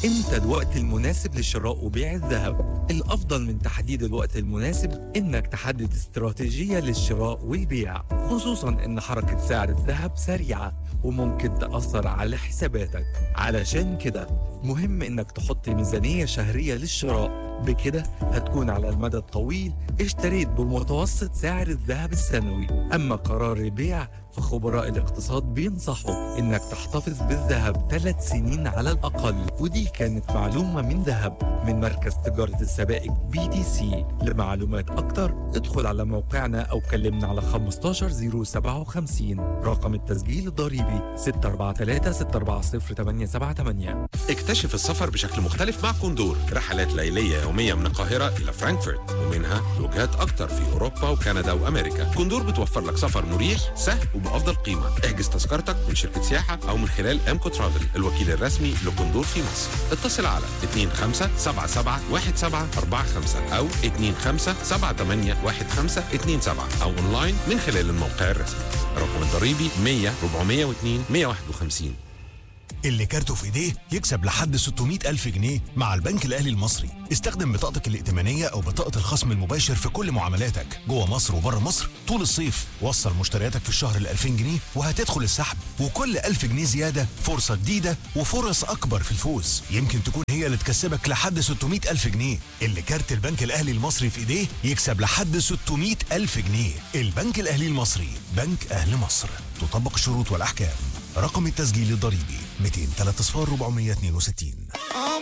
امتى الوقت المناسب لشراء وبيع الذهب؟ الأفضل من تحديد الوقت المناسب إنك تحدد استراتيجية للشراء والبيع، خصوصاً إن حركة سعر الذهب سريعة وممكن تأثر على حساباتك. علشان كده مهم إنك تحط ميزانية شهرية للشراء، بكده هتكون على المدى الطويل اشتريت بمتوسط سعر الذهب السنوي. أما قرار البيع فخبراء الاقتصاد بينصحوا إنك تحتفظ بالذهب 3 سنين على الأقل. ودي كانت معلومة من ذهب من مركز تجارة السبائك BTC. لمعلومات أكتر ادخل على موقعنا أو كلمنا على 15057. رقم التسجيل الضريبي 643-640-878. اكتشف السفر بشكل مختلف مع كوندور. رحلات ليلية يومية من القاهرة إلى فرانكفورت، ومنها لوجهات أكتر في أوروبا وكندا وأمريكا. كوندور بتوفر لك سفر مريح سهل وبأفضل قيمة. احجز تذكرتك من شركة سياحة أو من خلال أمكو ترافل، الوكيل الرسمي لكوندور في مصر. اتصل على 25771745 أو 25781527 أو أونلاين من خلال الموقع الرسمي. الرقم الضريبي 100-402-151. اللي كارته في ايديه يكسب لحد 600,000 جنيه مع البنك الأهلي المصري. استخدم بطاقتك الائتمانية أو بطاقة الخصم المباشر في كل معاملاتك جوه مصر وبره مصر طول الصيف. وصل مشترياتك في الشهر ل 2000 جنيه وهتدخل السحب، وكل 1000 جنيه زيادة فرصة جديدة وفرص أكبر في الفوز. يمكن تكون هي اللي تكسبك لحد 600,000 جنيه. اللي كارت البنك الأهلي المصري في ايديه يكسب لحد 600,000 جنيه. البنك الأهلي المصري، بنك أهل مصر. تطبق الشروط والأحكام. رقم التسجيل الضريبي 203 صفار 462.